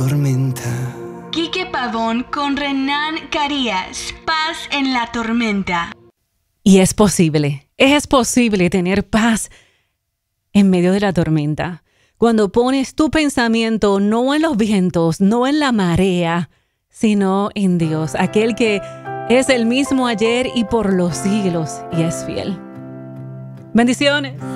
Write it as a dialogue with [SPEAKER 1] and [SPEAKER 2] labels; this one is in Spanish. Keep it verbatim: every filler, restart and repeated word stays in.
[SPEAKER 1] tormenta.
[SPEAKER 2] Quique Pavón con Renan Carías. Paz en la tormenta.
[SPEAKER 3] Y es posible, es posible tener paz en medio de la tormenta. Cuando pones tu pensamiento no en los vientos, no en la marea, sino en Dios, aquel que es el mismo ayer y por los siglos y es fiel. Bendiciones.